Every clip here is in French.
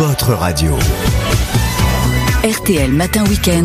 votre radio. RTL Matin Week-end,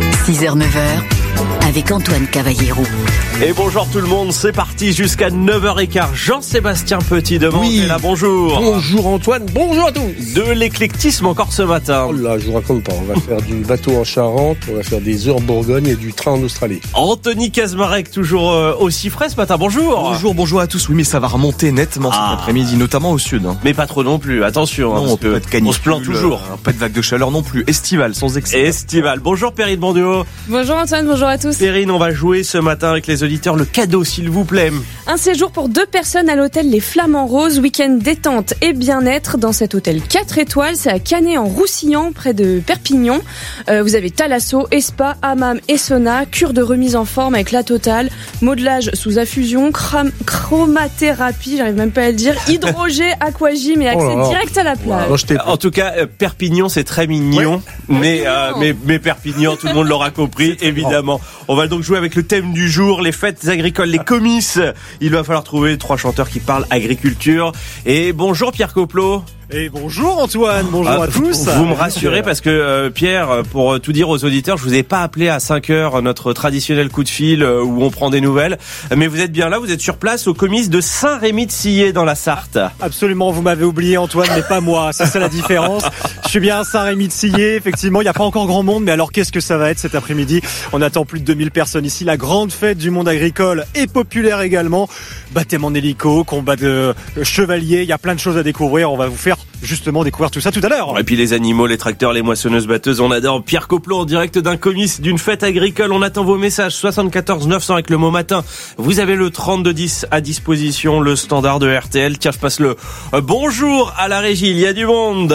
6h-9h, avec Antoine Cavallero. Et bonjour tout le monde, c'est parti jusqu'à 9h15. Jean-Sébastien Petit de Mantes est là, bonjour. Bonjour Antoine, bonjour à tous. De l'éclectisme encore ce matin. Oh là, je vous raconte pas, on va faire du bateau en Charente, on va faire des heures en Bourgogne et du train en Australie. Anthony Kazmarek, toujours aussi frais ce matin, bonjour. Bonjour à tous. Oui, mais ça va remonter nettement cet après-midi, notamment au sud. Mais pas trop non plus, attention. Non, parce que pas de canicule, on se plaint toujours. Pas de vague de chaleur non plus. Estival, sans excès. Estival. Bonjour Perrine Bonduo. Bonjour Antoine, bonjour à tous. Perrine, on va jouer ce matin avec les auditeurs le cadeau, s'il vous plaît. Un séjour pour 2 personnes à l'hôtel Les Flamants Roses, week-end détente et bien-être dans cet hôtel 4 étoiles. C'est à Canet-en-Roussillon, près de Perpignan. Vous avez thalasso, spa, hammam et sauna, cure de remise en forme avec la totale, modelage sous affusion, chromathérapie, j'arrive même pas à le dire, hydrogé, aquagym et accès direct à la plage. En tout cas, Perpignan, c'est très mignon, mais Perpignan, tout le monde l'aura compris, évidemment. On va donc jouer avec le thème du jour, les fêtes agricoles, les comices. Il va falloir trouver 3 chanteurs qui parlent agriculture. Et bonjour Pierre Coplot. Et bonjour Antoine, bonjour à tous. Vous me rassurez parce que Pierre, pour tout dire aux auditeurs, je vous ai pas appelé à 5h notre traditionnel coup de fil où on prend des nouvelles, mais vous êtes bien là, vous êtes sur place au comice de Saint-Rémy-de-Sillé dans la Sarthe. Absolument, vous m'avez oublié Antoine, mais pas moi, c'est ça la différence. Je suis bien à Saint-Rémy-de-Sillé, effectivement, il n'y a pas encore grand monde, mais alors qu'est-ce que ça va être cet après-midi? On attend plus de 2000 personnes ici, la grande fête du monde agricole et populaire également. Baptême en hélico, combat de chevaliers, il y a plein de choses à découvrir, on va vous faire justement découvrir tout ça tout à l'heure. Et puis les animaux, les tracteurs, les moissonneuses batteuses, on adore. Pierre Coplot en direct d'un comice, d'une fête agricole. On attend vos messages 74 900 avec le mot matin. Vous avez le 3210 à disposition, le standard de RTL. Tiens, je passe le bonjour à la régie. Il y a du monde.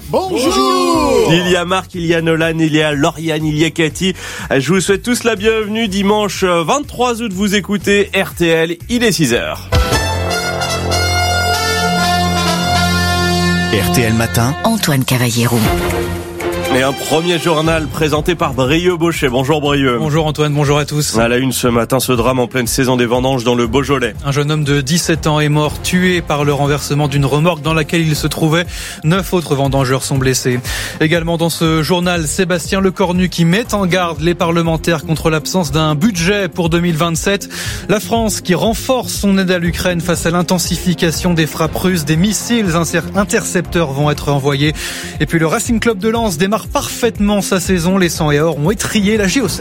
Bonjour. Il y a Marc, il y a Nolan, il y a Lauriane, il y a Cathy. Je vous souhaite tous la bienvenue. Dimanche 23 août, vous écoutez RTL. Il est 6h. RTL Matin, Antoine Cavallero. Et un premier journal présenté par Brieux Baucher. Bonjour Brieux. Bonjour Antoine, bonjour à tous. À la une ce matin, ce drame en pleine saison des vendanges dans le Beaujolais. Un jeune homme de 17 ans est mort, tué par le renversement d'une remorque dans laquelle il se trouvait. 9 autres vendangeurs sont blessés. Également dans ce journal, Sébastien Lecornu qui met en garde les parlementaires contre l'absence d'un budget pour 2027. La France qui renforce son aide à l'Ukraine face à l'intensification des frappes russes. Des missiles intercepteurs vont être envoyés. Et puis le Racing Club de Lens démarre parfaitement sa saison. Les 100 et or ont étrillé la JOCR.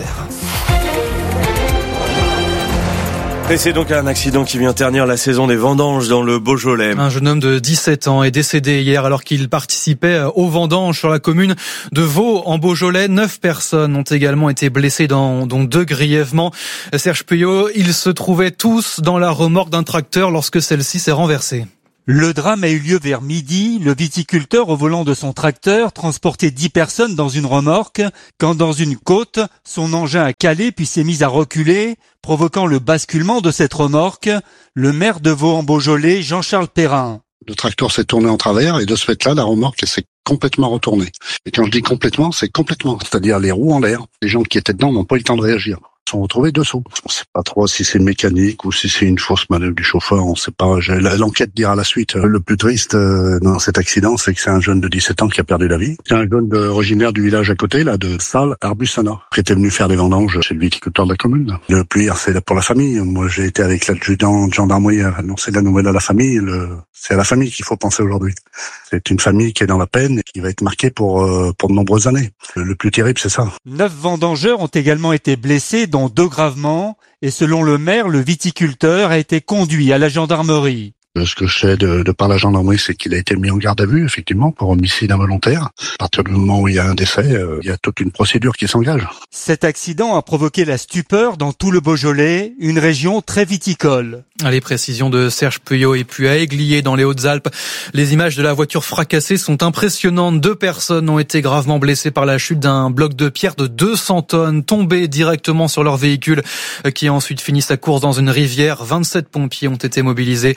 Et c'est donc un accident qui vient ternir la saison des vendanges dans le Beaujolais. Un jeune homme de 17 ans est décédé hier alors qu'il participait aux vendanges sur la commune de Vaux en Beaujolais. 9 personnes ont également été blessées, dont 2 grièvement. Serge Puyot, ils se trouvaient tous dans la remorque d'un tracteur lorsque celle-ci s'est renversée. Le drame a eu lieu vers midi. Le viticulteur au volant de son tracteur transportait 10 personnes dans une remorque quand dans une côte, son engin a calé puis s'est mis à reculer, provoquant le basculement de cette remorque. Le maire de Vaux en Beaujolais, Jean-Charles Perrin. Le tracteur s'est tourné en travers et de ce fait-là, la remorque s'est complètement retournée. Et quand je dis complètement, c'est complètement. C'est-à-dire les roues en l'air. Les gens qui étaient dedans n'ont pas eu le temps de réagir. Ils sont retrouvés dessous. On ne sait pas trop si c'est mécanique ou si c'est une fausse manœuvre du chauffeur. On ne sait pas. L'enquête dira la suite. Le plus triste dans cet accident, c'est que c'est un jeune de 17 ans qui a perdu la vie. C'est un jeune originaire du village à côté, là, de Salles-Arbusana, qui était venu faire des vendanges chez le viticulteur de la commune. Le pluie, c'est pour la famille. Moi, j'ai été avec l'adjudant de gendarmerie à annoncer la nouvelle à la famille. C'est à la famille qu'il faut penser aujourd'hui. C'est une famille qui est dans la peine et qui va être marquée pour de nombreuses années. Le plus terrible, c'est ça. 9 vendangeurs ont également été blessés, dont 2 gravement, et selon le maire, le viticulteur a été conduit à la gendarmerie. Ce que je sais de par la gendarmerie, c'est qu'il a été mis en garde à vue, effectivement, pour homicide involontaire. À partir du moment où il y a un décès, il y a toute une procédure qui s'engage. Cet accident a provoqué la stupeur dans tout le Beaujolais, une région très viticole. Les précisions de Serge Puyot. Et puis à Aiglier, dans les Hautes-Alpes, les images de la voiture fracassée sont impressionnantes. 2 personnes ont été gravement blessées par la chute d'un bloc de pierre de 200 tonnes tombé directement sur leur véhicule qui a ensuite fini sa course dans une rivière. 27 pompiers ont été mobilisés. La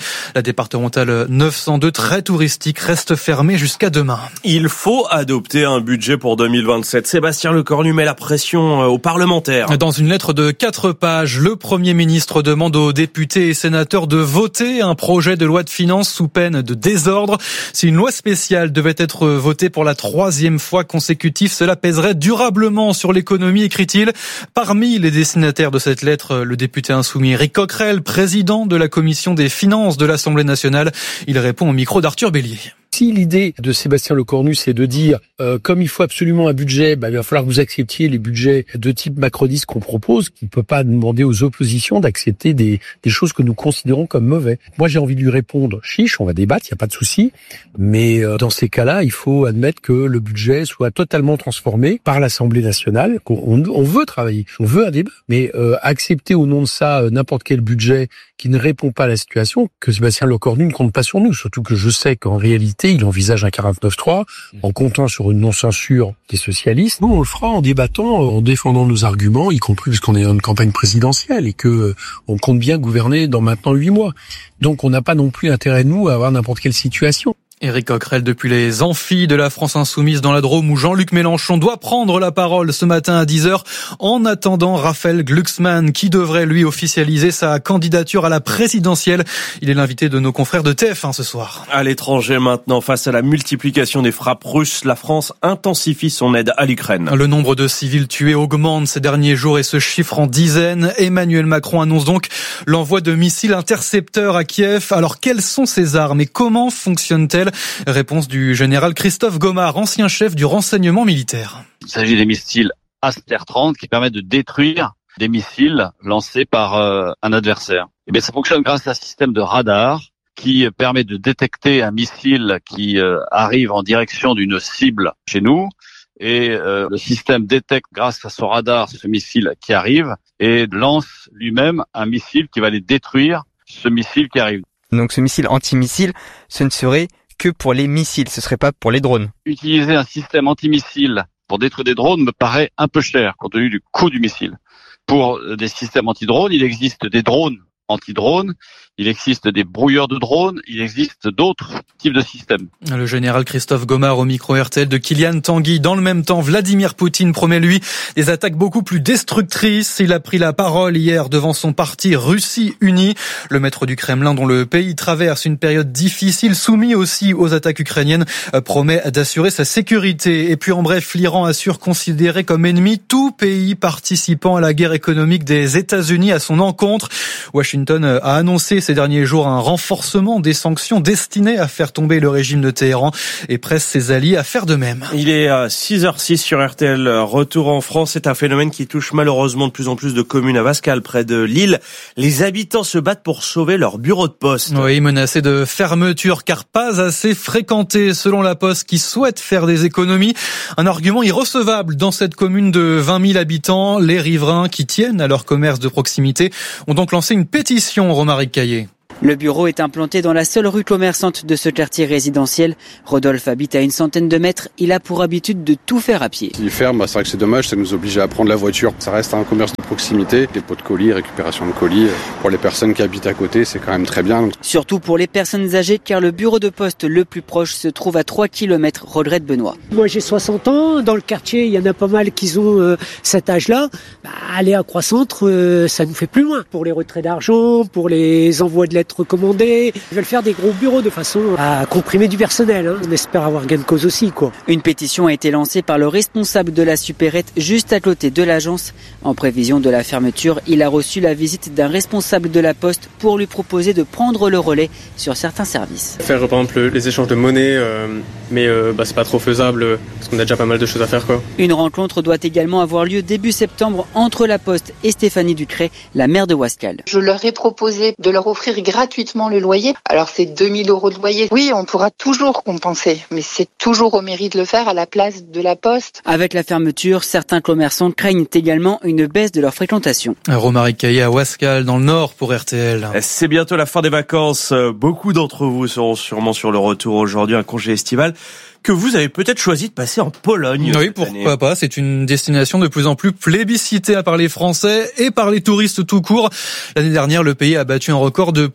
départementale 902, très touristique, reste fermée jusqu'à demain. Il faut adopter un budget pour 2027. Sébastien Lecornu met la pression aux parlementaires. Dans une lettre de 4 pages, le Premier ministre demande aux députés et sénateurs de voter un projet de loi de finances sous peine de désordre. Si une loi spéciale devait être votée pour la 3e fois consécutive, cela pèserait durablement sur l'économie, écrit-il. Parmi les destinataires de cette lettre, le député insoumis Éric Coquerel, président de la commission des finances de l'Assemblée nationale. Il répond au micro d'Arthur Bélier. Si l'idée de Sébastien Lecornu, c'est de dire, comme il faut absolument un budget, il va falloir que vous acceptiez les budgets de type macroniste qu'on propose, qu'il ne peut pas demander aux oppositions d'accepter des choses que nous considérons comme mauvais. Moi, j'ai envie de lui répondre, chiche, on va débattre, il n'y a pas de souci, mais dans ces cas-là, il faut admettre que le budget soit totalement transformé par l'Assemblée nationale, on veut travailler, on veut un débat, mais accepter au nom de ça n'importe quel budget qui ne répond pas à la situation, que Sébastien Lecornu ne compte pas sur nous, surtout que je sais qu'en réalité, il envisage un 49.3 en comptant sur une non-censure des socialistes. Nous, on le fera en débattant, en défendant nos arguments, y compris parce qu'on est dans une campagne présidentielle et que on compte bien gouverner dans maintenant 8 mois. Donc, on n'a pas non plus intérêt, nous, à avoir n'importe quelle situation. Éric Coquerel depuis les amphis de la France Insoumise dans la Drôme où Jean-Luc Mélenchon doit prendre la parole ce matin à 10h en attendant Raphaël Glucksmann qui devrait lui officialiser sa candidature à la présidentielle. Il est l'invité de nos confrères de TF1 ce soir. À l'étranger maintenant, face à la multiplication des frappes russes, la France intensifie son aide à l'Ukraine. Le nombre de civils tués augmente ces derniers jours et se chiffre en dizaines. Emmanuel Macron annonce donc l'envoi de missiles intercepteurs à Kiev. Alors quelles sont ces armes et comment fonctionnent-elles ? Réponse du général Christophe Gomard, ancien chef du renseignement militaire. Il s'agit des missiles Aster-30 qui permettent de détruire des missiles lancés par un adversaire. Et bien, ça fonctionne grâce à un système de radar qui permet de détecter un missile qui arrive en direction d'une cible chez nous. Et le système détecte grâce à son radar ce missile qui arrive et lance lui-même un missile qui va aller détruire ce missile qui arrive. Donc ce missile antimissile, ce ne serait que pour les missiles, ce serait pas pour les drones. Utiliser un système antimissile pour détruire des drones me paraît un peu cher compte tenu du coût du missile. Pour des systèmes anti-drones, il existe des drones anti-drones, il existe des brouilleurs de drones, il existe d'autres types de systèmes. Le général Christophe Gomard au micro RTL de Kylian Tanguy. Dans le même temps, Vladimir Poutine promet, lui, des attaques beaucoup plus destructrices. Il a pris la parole hier devant son parti Russie Unie. Le maître du Kremlin, dont le pays traverse une période difficile, soumis aussi aux attaques ukrainiennes, promet d'assurer sa sécurité. Et puis en bref, l'Iran assure considérer comme ennemi tout pays participant à la guerre économique des États-Unis à son encontre. Washington a annoncé ces derniers jours un renforcement des sanctions destinées à faire tomber le régime de Téhéran et presse ses alliés à faire de même. Il est à 6h06 sur RTL. Retour en France, c'est un phénomène qui touche malheureusement de plus en plus de communes à Vascal, près de Lille. Les habitants se battent pour sauver leur bureau de poste. Oui, menacés de fermeture car pas assez fréquentés selon la Poste qui souhaite faire des économies. Un argument irrecevable dans cette commune de 20 000 habitants. Les riverains qui tiennent à leur commerce de proximité ont donc lancé une pétition, Romaric Caillé. Le bureau est implanté dans la seule rue commerçante de ce quartier résidentiel. Rodolphe habite à une centaine de mètres. Il a pour habitude de tout faire à pied. S'il ferme, c'est vrai que c'est dommage, ça nous oblige à prendre la voiture. Ça reste un commerce de proximité, dépôt de colis, récupération de colis. Pour les personnes qui habitent à côté, c'est quand même très bien. Surtout pour les personnes âgées, car le bureau de poste le plus proche se trouve à 3 km, regrette Benoît. Moi j'ai 60 ans, dans le quartier il y en a pas mal qui ont cet âge-là. Aller à Croix-Centre, ça nous fait plus loin. Pour les retraits d'argent, pour les envois de lettres recommandées. Ils veulent faire des gros bureaux de façon à comprimer du personnel. On espère avoir gain de cause aussi, quoi. Une pétition a été lancée par le responsable de la supérette juste à côté de l'agence. En prévision de la fermeture, il a reçu la visite d'un responsable de la Poste pour lui proposer de prendre le relais sur certains services. Faire par exemple les échanges de monnaie, mais c'est pas trop faisable parce qu'on a déjà pas mal de choses à faire, quoi. Une rencontre doit également avoir lieu début septembre entre la Poste et Stéphanie Ducret, la maire de Wascal. Je leur ai proposé de leur offrir gratuitement le loyer. Alors c'est 2 000 € de loyer. Oui, on pourra toujours compenser, mais c'est toujours au mairie de le faire à la place de la Poste. Avec la fermeture, certains commerçants craignent également une baisse de leur fréquentation. Romaric Caillé à Wascal, dans le Nord, pour RTL. C'est bientôt la fin des vacances. Beaucoup d'entre vous seront sûrement sur le retour aujourd'hui, un congé estival que vous avez peut-être choisi de passer en Pologne. Oui, pourquoi pas. C'est une destination de plus en plus plébiscitée par les Français et par les touristes tout court. L'année dernière, le pays a battu un record de plus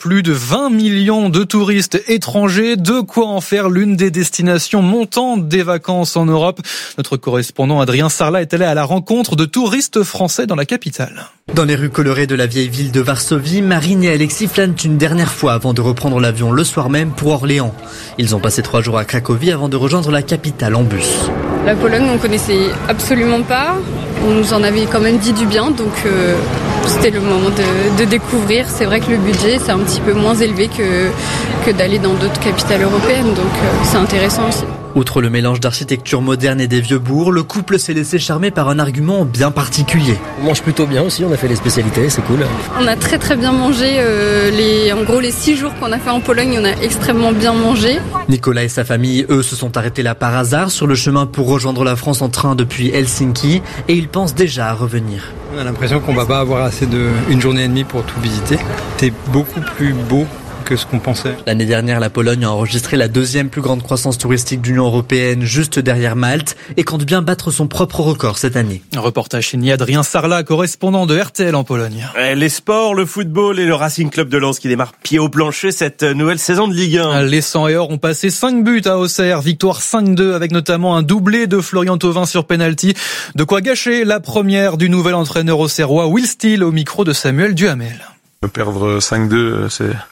plus de 20 millions de touristes étrangers, de quoi en faire l'une des destinations montantes des vacances en Europe. Notre correspondant Adrien Sarlat est allé à la rencontre de touristes français dans la capitale. Dans les rues colorées de la vieille ville de Varsovie, Marine et Alexis flânent une dernière fois avant de reprendre l'avion le soir même pour Orléans. Ils ont passé 3 jours à Cracovie avant de rejoindre la capitale en bus. La Pologne, on connaissait absolument pas. On nous en avait quand même dit du bien, donc c'était le moment de découvrir. C'est vrai que le budget, c'est un petit peu moins élevé que d'aller dans d'autres capitales européennes, donc c'est intéressant aussi. Outre le mélange d'architecture moderne et des vieux bourgs, le couple s'est laissé charmer par un argument bien particulier. On mange plutôt bien aussi, on a fait les spécialités, c'est cool. On a très très bien mangé, en gros les 6 jours qu'on a fait en Pologne, on a extrêmement bien mangé. Nicolas et sa famille, eux, se sont arrêtés là par hasard sur le chemin pour rejoindre la France en train depuis Helsinki et ils pensent déjà à revenir. On a l'impression qu'on va pas avoir assez d'une journée et demie pour tout visiter. C'est beaucoup plus beau que ce qu'on pensait. L'année dernière, la Pologne a enregistré la 2e plus grande croissance touristique de l'Union européenne, juste derrière Malte, et compte bien battre son propre record cette année. Un reportage signé Adrien Sarlat, correspondant de RTL en Pologne. Les sports, le football et le Racing Club de Lens qui démarre pied au plancher cette nouvelle saison de Ligue 1. Les 100 et or ont passé 5 buts à Auxerre, victoire 5-2 avec notamment un doublé de Florian Thauvin sur penalty. De quoi gâcher la première du nouvel entraîneur auxerrois Will Steele au micro de Samuel Duhamel. Perdre 5-2,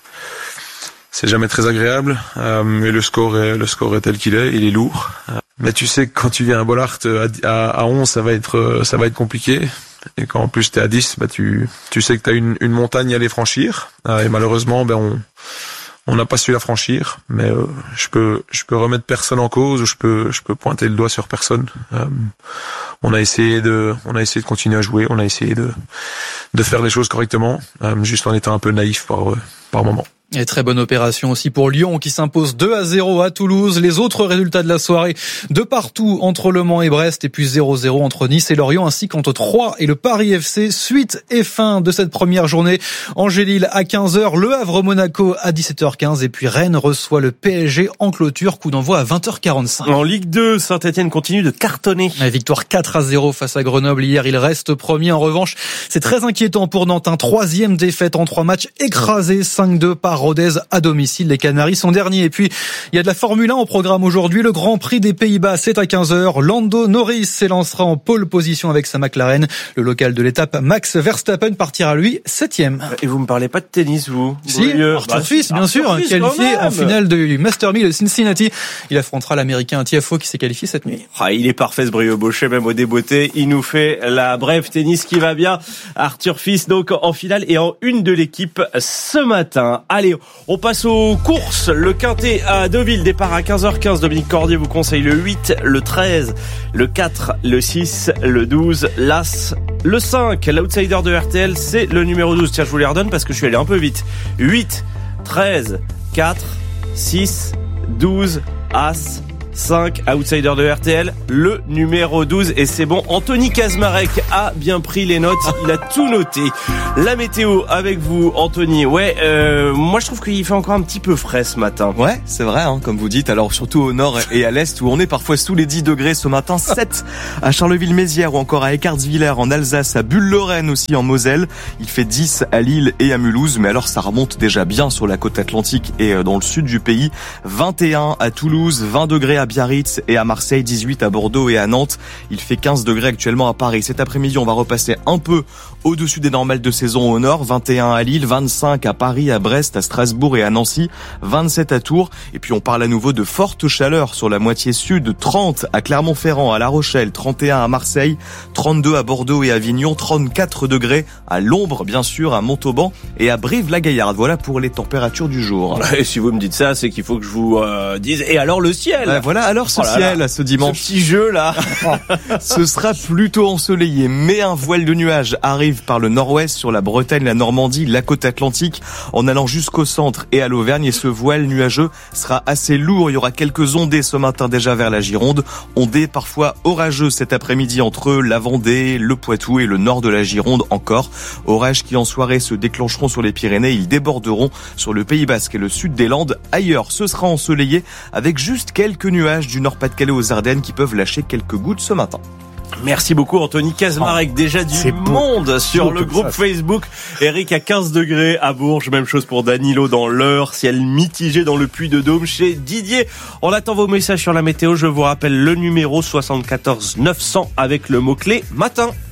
c'est jamais très agréable, mais le score est tel qu'il est, il est lourd. Mais tu sais que quand tu viens à Bollaert à 11, ça va être compliqué. Et quand en plus t'es à 10, tu sais que t'as une montagne à aller franchir. Et malheureusement, on n'a pas su la franchir. Mais je peux remettre personne en cause, ou je peux pointer le doigt sur personne. On a essayé de continuer à jouer, on a essayé de faire les choses correctement, juste en étant un peu naïf par moment. Et très bonne opération aussi pour Lyon qui s'impose 2-0 à Toulouse. Les autres résultats de la soirée de partout entre Le Mans et Brest, et puis 0-0 entre Nice et Lorient, ainsi qu'entre Troyes et le Paris FC. Suite et fin de cette première journée. Angers-Lille à 15h, Le Havre-Monaco à 17h15 et puis Rennes reçoit le PSG en clôture. Coup d'envoi à 20h45. En Ligue 2, Saint-Etienne continue de cartonner. La victoire 4-0 face à Grenoble hier. Il reste premier. En revanche, c'est très inquiétant pour Nantes. 3e défaite en 3 matchs, écrasé 5-2 par Rodez à domicile. Les Canaries sont derniers. Et puis, il y a de la Formule 1 au programme aujourd'hui. Le Grand Prix des Pays-Bas, c'est à 15h. Lando Norris s'élancera en pole position avec sa McLaren. Le local de l'étape, Max Verstappen, partira lui 7e. Et vous me parlez pas de tennis, vous? Si, Arthur Fils, bien sûr, qualifié en finale du Master 1000 de Cincinnati. Il affrontera l'Américain Tiafoe qui s'est qualifié cette nuit. Il est parfait ce Brio Bochet, même au débeauté. Il nous fait la brève tennis qui va bien. Arthur Fils, donc en finale et en une de l'équipe ce matin. Allez, on passe aux courses. Le Quintet à Deauville, départ à 15h15. Dominique Cordier vous conseille le 8, le 13, le 4, le 6, le 12, l'As, le 5. L'outsider de RTL, c'est le numéro 12. Tiens, je vous les redonne parce que je suis allé un peu vite. 8, 13, 4, 6, 12, As, 5, outsider de RTL, le numéro 12, et c'est bon, Anthony Kazmarek a bien pris les notes, il a tout noté. La météo avec vous, Anthony. Ouais, moi je trouve qu'il fait encore un petit peu frais ce matin. Ouais, c'est vrai, comme vous dites, alors surtout au nord et à l'est où on est parfois sous les 10 degrés ce matin, 7 à Charleville-Mézières ou encore à Eckartswiller en Alsace, à Bulle-Lorraine aussi en Moselle. Il fait 10 à Lille et à Mulhouse, mais alors ça remonte déjà bien sur la côte atlantique et dans le sud du pays. 21 à Toulouse, 20 degrés à Biarritz et à Marseille, 18 à Bordeaux et à Nantes. Il fait 15 degrés actuellement à Paris. Cet après-midi, on va repasser un peu au-dessus des normales de saison au nord. 21 à Lille, 25 à Paris, à Brest, à Strasbourg et à Nancy, 27 à Tours. Et puis on parle à nouveau de forte chaleur sur la moitié sud, 30 à Clermont-Ferrand, à La Rochelle, 31 à Marseille, 32 à Bordeaux et à Avignon, 34 degrés à l'ombre, bien sûr, à Montauban et à Brive-la-Gaillarde. Voilà pour les températures du jour. Et si vous me dites ça, c'est qu'il faut que je vous dise. Et alors le ciel. Voilà, alors ce ciel, ce dimanche. Ce petit jeu là. Ce sera plutôt ensoleillé, mais un voile de nuages arrive par le nord-ouest sur la Bretagne, la Normandie, la côte atlantique, en allant jusqu'au centre et à l'Auvergne. Et ce voile nuageux sera assez lourd. Il y aura quelques ondées ce matin déjà vers la Gironde. Ondées parfois orageuses cet après-midi entre la Vendée, le Poitou et le nord de la Gironde encore. Orages qui en soirée se déclencheront sur les Pyrénées. Ils déborderont sur le Pays Basque et le sud des Landes. Ailleurs, ce sera ensoleillé avec juste quelques nuages du Nord-Pas-de-Calais aux Ardennes qui peuvent lâcher quelques gouttes ce matin. Merci beaucoup Anthony Kazmarek. Déjà du monde sur le groupe Facebook. Eric à 15 degrés à Bourges. Même chose pour Danilo dans l'Eure. Ciel mitigé dans le Puy-de-Dôme chez Didier. On attend vos messages sur la météo. Je vous rappelle le numéro 74 900 avec le mot-clé matin.